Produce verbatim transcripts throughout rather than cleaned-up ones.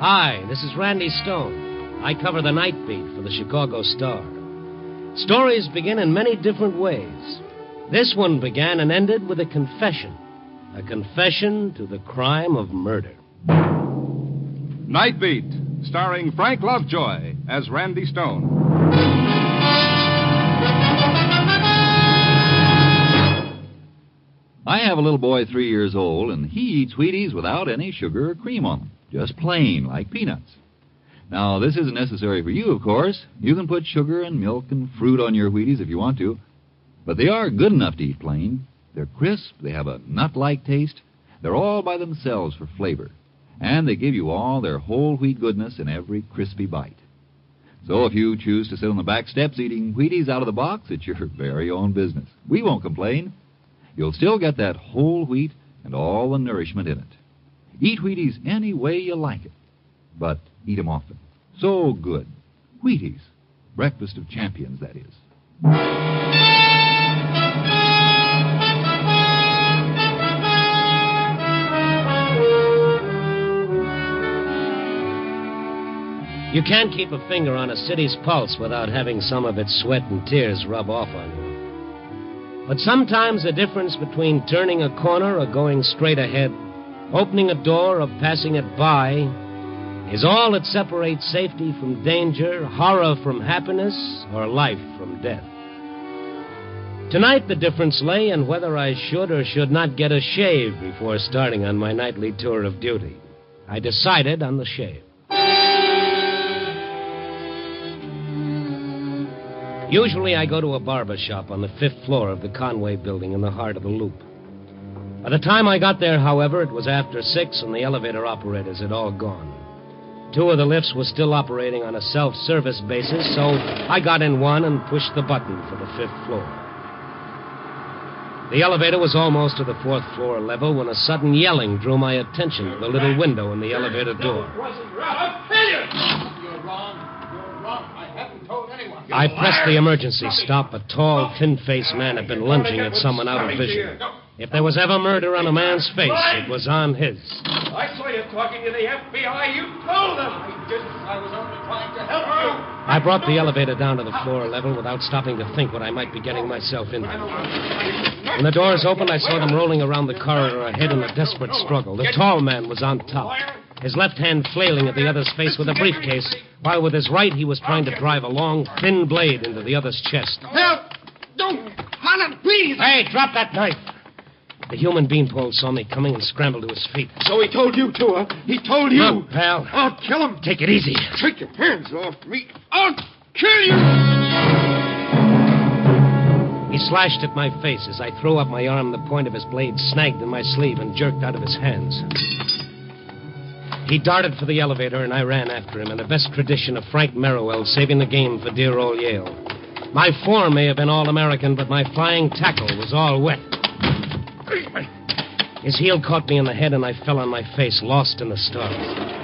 Hi, this is Randy Stone. I cover the night beat for the Chicago Star. Stories begin in many different ways. This one began and ended with a confession. A confession to the crime of murder. Night Beat, starring Frank Lovejoy as Randy Stone. I have a little boy three years old, and he eats Wheaties without any sugar or cream on them. Just plain, like peanuts. Now, this isn't necessary for you, of course. You can put sugar and milk and fruit on your Wheaties if you want to. But they are good enough to eat plain. They're crisp, they have a nut-like taste. They're all by themselves for flavor. And they give you all their whole wheat goodness in every crispy bite. So if you choose to sit on the back steps eating Wheaties out of the box, it's your very own business. We won't complain. You'll still get that whole wheat and all the nourishment in it. Eat Wheaties any way you like it, but eat 'em often. So good. Wheaties. Breakfast of champions, that is. You can't keep a finger on a city's pulse without having some of its sweat and tears rub off on you. But sometimes the difference between turning a corner or going straight ahead, opening a door or passing it by, is all that separates safety from danger, horror from happiness, or life from death. Tonight the difference lay in whether I should or should not get a shave before starting on my nightly tour of duty. I decided on the shave. Usually I go to a barber shop on the fifth floor of the Conway building in the heart of the Loop. By the time I got there, however, it was after six and the elevator operators had all gone. Two of the lifts were still operating on a self-service basis, so I got in one and pushed the button for the fifth floor. The elevator was almost to the fourth floor level when a sudden yelling drew my attention to the little window in the elevator door. I pressed the emergency stop. A tall, thin-faced man had been lunging at someone out of vision. If there was ever murder on a man's face, it was on his. I saw you talking to the F B I. You told them. I didn't. I was only trying to help you. I brought the elevator down to the floor level without stopping to think what I might be getting myself into. When the doors opened, I saw them rolling around the corridor ahead in a desperate struggle. The tall man was on top, his left hand flailing at the other's face with a briefcase, while with his right he was trying to drive a long, thin blade into the other's chest. Help! Don't! Holland, please! Hey, drop that knife! The human beanpole saw me coming and scrambled to his feet. So he told you to, huh? He told you. Look, pal. I'll kill him. Take it easy. Take your hands off me. I'll kill you. He slashed at my face. As I threw up my arm, the point of his blade snagged in my sleeve and jerked out of his hands. He darted for the elevator, and I ran after him in the best tradition of Frank Merriwell saving the game for dear old Yale. My form may have been all-American, but my flying tackle was all wet. His heel caught me in the head, and I fell on my face, lost in the stars.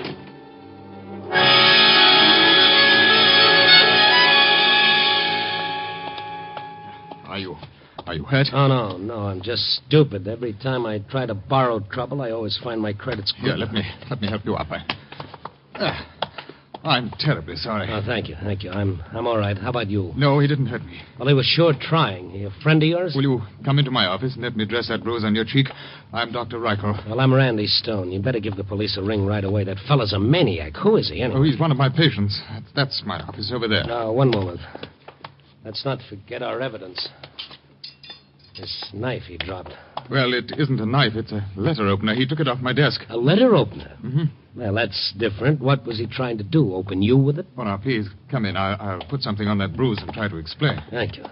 Are you... Are you hurt? Oh, no, no, I'm just stupid. Every time I try to borrow trouble, I always find my credit's good. Here, let me... Let me help you up. I... Uh, I'm terribly sorry. Oh, thank you, thank you. I'm I'm all right. How about you? No, he didn't hurt me. Well, he was sure trying. He a friend of yours? Will you come into my office and let me dress that bruise on your cheek? I'm Doctor Reichel. Well, I'm Randy Stone. You better give the police a ring right away. That fella's a maniac. Who is he, anyway? Oh, he's one of my patients. That's my office over there. Now, one moment. Let's not forget our evidence. This knife he dropped. Well, it isn't a knife. It's a letter opener. He took it off my desk. A letter opener? Mm-hmm. Well, that's different. What was he trying to do? Open you with it? Oh, now, please, come in. I'll, I'll put something on that bruise and try to explain. Thank you.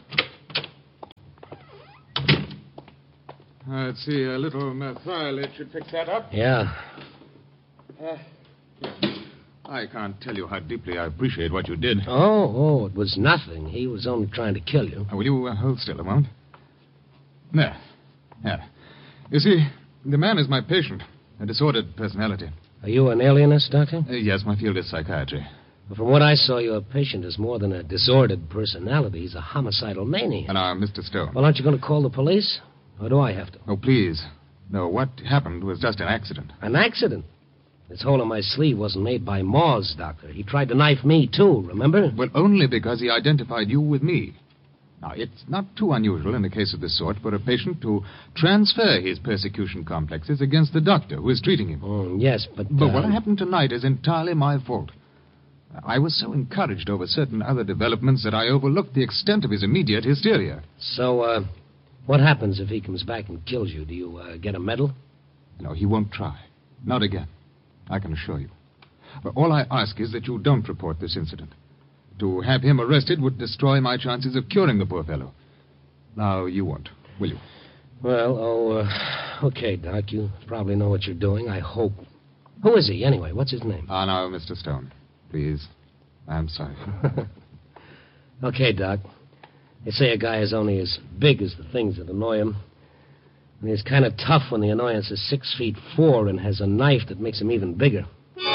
Uh, let's see, a little methylate should fix that up. Yeah. Uh, I can't tell you how deeply I appreciate what you did. Oh, oh, it was nothing. He was only trying to kill you. Uh, will you uh, hold still a moment? There. There. You see, the man is my patient. A disordered personality. Are you an alienist, Doctor? Uh, yes, my field is psychiatry. Well, from what I saw, your patient is more than a disordered personality. He's a homicidal maniac. And I'm Mister Stone. Well, aren't you going to call the police? Or do I have to? Oh, please. No, what happened was just an accident. An accident? This hole in my sleeve wasn't made by Moz, Doctor. He tried to knife me, too, remember? Well, only because he identified you with me. Now, it's not too unusual in a case of this sort for a patient to transfer his persecution complexes against the doctor who is treating him. Oh, yes, but... But uh, what happened tonight is entirely my fault. I was so encouraged over certain other developments that I overlooked the extent of his immediate hysteria. So, uh, what happens if he comes back and kills you? Do you uh, get a medal? No, he won't try. Not again. I can assure you. But all I ask is that you don't report this incident. To have him arrested would destroy my chances of curing the poor fellow. Now, you won't, will you? Well, oh, uh, okay, Doc. You probably know what you're doing, I hope. Who is he, anyway? What's his name? Ah, now, Mister Stone, please. I'm sorry. Okay, Doc. They say a guy is only as big as the things that annoy him. And he's kind of tough when the annoyance is six feet four and has a knife that makes him even bigger.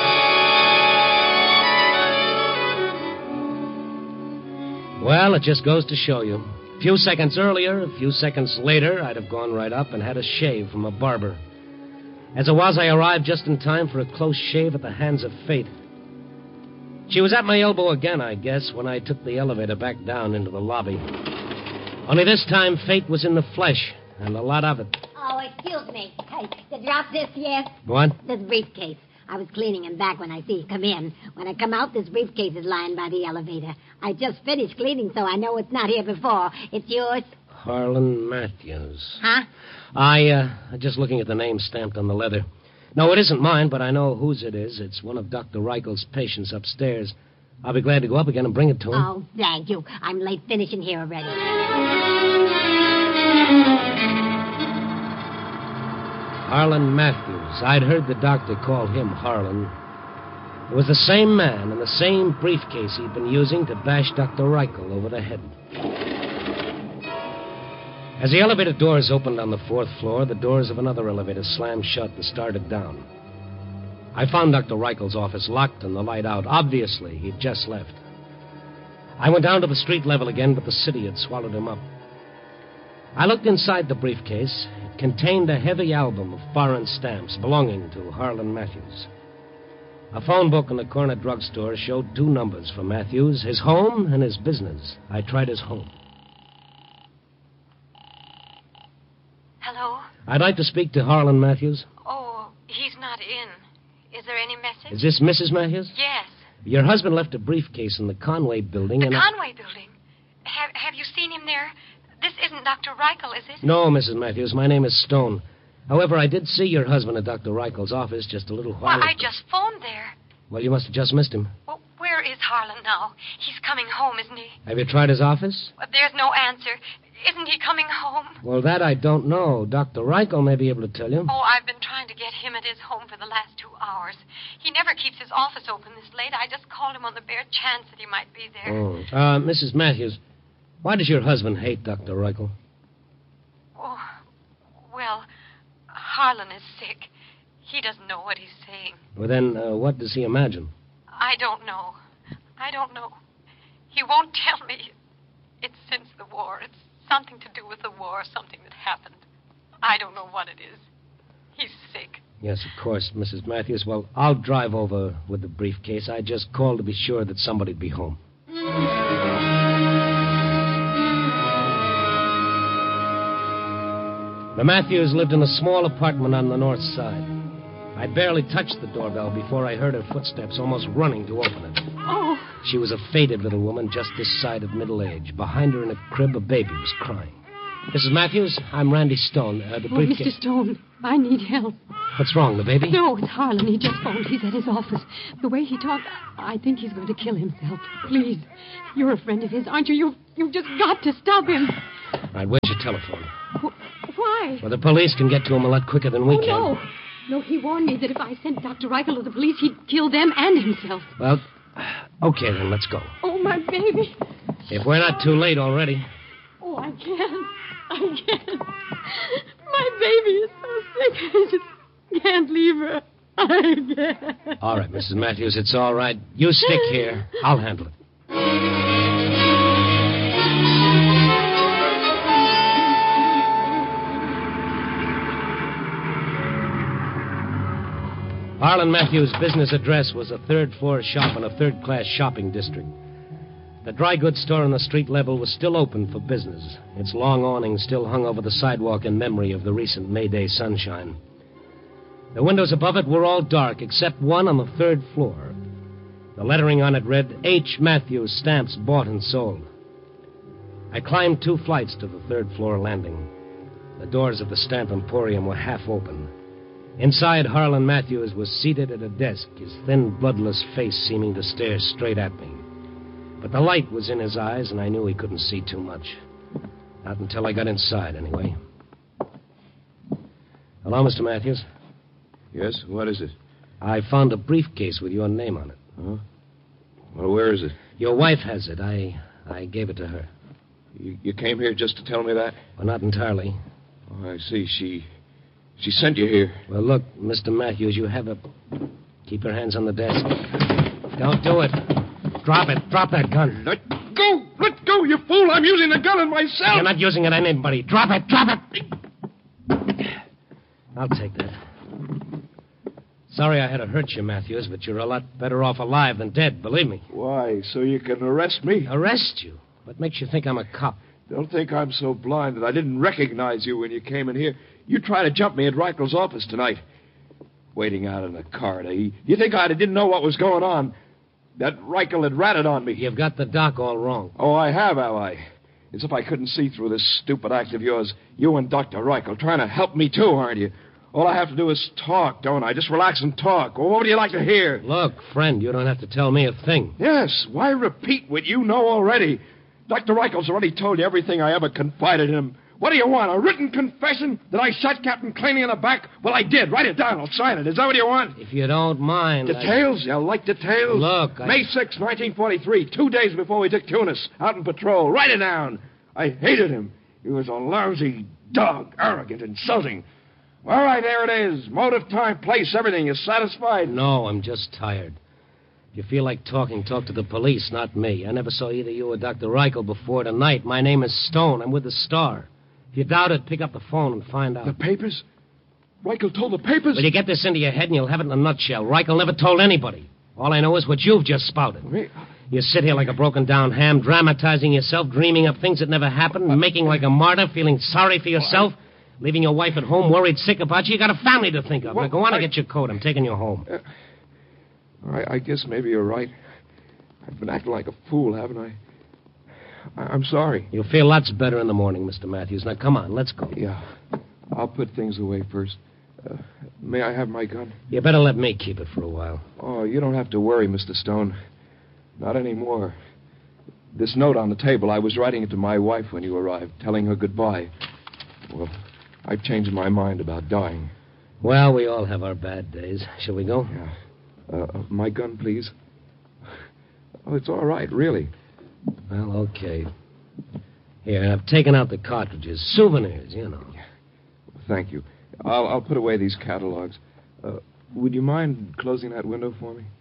Well, it just goes to show you. A few seconds earlier, a few seconds later, I'd have gone right up and had a shave from a barber. As it was, I arrived just in time for a close shave at the hands of fate. She was at my elbow again, I guess, when I took the elevator back down into the lobby. Only this time, fate was in the flesh, and a lot of it. Oh, excuse me. Hey, did you drop this yet? What? This briefcase. I was cleaning him back when I see you come in. When I come out, this briefcase is lying by the elevator. I just finished cleaning, so I know it's not here before. It's yours? Harlan Matthews. Huh? I, uh, just looking at the name stamped on the leather. No, it isn't mine, but I know whose it is. It's one of Doctor Reichel's patients upstairs. I'll be glad to go up again and bring it to him. Oh, thank you. I'm late finishing here already. Harlan Matthews. I'd heard the doctor call him Harlan. It was the same man and the same briefcase he'd been using to bash Doctor Reichel over the head. As the elevator doors opened on the fourth floor, the doors of another elevator slammed shut and started down. I found Doctor Reichel's office locked and the light out. Obviously, he'd just left. I went down to the street level again, but the city had swallowed him up. I looked inside the briefcase. It contained a heavy album of foreign stamps belonging to Harlan Matthews. A phone book in the corner drugstore showed two numbers for Matthews, his home and his business. I tried his home. Hello? I'd like to speak to Harlan Matthews. Oh, he's not in. Is there any message? Is this Missus Matthews? Yes. Your husband left a briefcase in the Conway building The and... Conway building. Have, have you seen him there? This isn't Doctor Reichel, is it? No, Missus Matthews. My name is Stone. However, I did see your husband at Doctor Reichel's office just a little while Well, I ago. just phoned there. Well, you must have just missed him. Well, where is Harlan now? He's coming home, isn't he? Have you tried his office? Well, there's no answer. Isn't he coming home? Well, that I don't know. Doctor Reichel may be able to tell you. Oh, I've been trying to get him at his home for the last two hours. He never keeps his office open this late. I just called him on the bare chance that he might be there. Oh. Uh, Missus Matthews, why does your husband hate Doctor Reichel? Oh, well, Harlan is sick. He doesn't know what he's saying. Well, then, uh, what does he imagine? I don't know. I don't know. He won't tell me. It's since the war. It's something to do with the war, something that happened. I don't know what it is. He's sick. Yes, of course, Missus Matthews. Well, I'll drive over with the briefcase. I just called to be sure that somebody'd be home. The Matthews lived in a small apartment on the north side. I barely touched the doorbell before I heard her footsteps, almost running to open it. Oh. She was a faded little woman just this side of middle age. Behind her in a crib, a baby was crying. Missus Matthews, I'm Randy Stone. Uh, the Oh, briefcase... Mister Stone, I need help. What's wrong, the baby? No, it's Harlan. He just phoned. He's at his office. The way he talked, I think he's going to kill himself. Please, you're a friend of his, aren't you? You, you've just got to stop him. All right, where's your telephone? Wh- Why? Well, the police can get to him a lot quicker than we oh, can. no. No, he warned me that if I sent Doctor Reichel to the police, he'd kill them and himself. Well, okay, then, let's go. Oh, my baby. If we're not too late already. Oh, I can't. I can't. My baby is so sick. I just can't leave her. I can't. All right, Missus Matthews, it's all right. You stick here. I'll handle it. Harlan Matthews' business address was a third-floor shop in a third-class shopping district. The dry goods store on the street level was still open for business. Its long awning still hung over the sidewalk in memory of the recent May Day sunshine. The windows above it were all dark, except one on the third floor. The lettering on it read, H. Matthews, Stamps Bought and Sold. I climbed two flights to the third-floor landing. The doors of the stamp emporium were half open. Inside, Harlan Matthews was seated at a desk, his thin, bloodless face seeming to stare straight at me. But the light was in his eyes, and I knew he couldn't see too much. Not until I got inside, anyway. Hello, Mister Matthews. Yes, what is it? I found a briefcase with your name on it. Huh? Well, where is it? Your wife has it. I I gave it to her. You, you came here just to tell me that? Well, not entirely. Oh, I see. She she sent you here. Well, look, Mister Matthews, you have a... Keep your hands on the desk. Don't do it. Drop it. Drop that gun. Let go! Let go, you fool! I'm using the gun on myself! You're not using it on anybody. Drop it. Drop it. I'll take that. Sorry I had to hurt you, Matthews, but you're a lot better off alive than dead, believe me. Why, so you can arrest me? Arrest you? What makes you think I'm a cop? Don't think I'm so blind that I didn't recognize you when you came in here. You tried to jump me at Reichel's office tonight. Waiting out in the corridor. You think I didn't know what was going on? That Reichel had ratted on me. You've got the doc all wrong. Oh, I have, have I? As if I couldn't see through this stupid act of yours. You and Doctor Reichel trying to help me, too, aren't you? All I have to do is talk, don't I? Just relax and talk. Well, what would you like to hear? Look, friend, you don't have to tell me a thing. Yes, why repeat what you know already? Doctor Reichel's already told you everything I ever confided in him. What do you want, a written confession that I shot Captain Claney in the back? Well, I did. Write it down. I'll sign it. Is that what you want? If you don't mind... Details? I... You like details? Look, I... May sixth, nineteen forty-three, two days before we took Tunis, out in patrol. Write it down. I hated him. He was a lousy dog, arrogant, insulting. All right, there it is. Motive, time, place, everything. You satisfied? No, I'm just tired. If you feel like talking, talk to the police, not me. I never saw either you or Doctor Reichel before tonight. My name is Stone. I'm with the Star. If you doubt it, pick up the phone and find out. The papers? Reichel told the papers? Well, you get this into your head and you'll have it in a nutshell. Reichel never told anybody. All I know is what you've just spouted. Me? You sit here like a broken-down ham, dramatizing yourself, dreaming up things that never happened, and making like a martyr, feeling sorry for yourself. Well, I... Leaving your wife at home, worried sick about you. You got a family to think of. Well, now, go on I... and get your coat. I'm taking you home. Uh, all right, I guess maybe you're right. I've been acting like a fool, haven't I? I- I'm sorry. You'll feel lots better in the morning, Mister Matthews. Now, come on, let's go. Yeah. I'll put things away first. Uh, may I have my gun? You better let me keep it for a while. Oh, you don't have to worry, Mister Stone. Not anymore. This note on the table, I was writing it to my wife when you arrived, telling her goodbye. Well... I've changed my mind about dying. Well, we all have our bad days. Shall we go? Yeah. Uh, uh, my gun, please. Oh, it's all right, really. Well, okay. Here, I've taken out the cartridges. Souvenirs, you know. Thank you. I'll, I'll put away these catalogs. Uh, would you mind closing that window for me?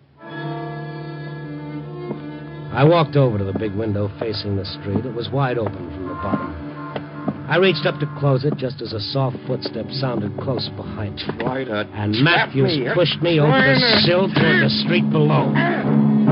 I walked over to the big window facing the street. It was wide open from the bottom. I reached up to close it just as a soft footstep sounded close behind me. Try to And Matthews me. pushed me over the sill toward the street below.